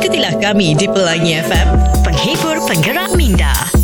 Ikutilah kami di Pelangi FM, penghibur penggerak minda.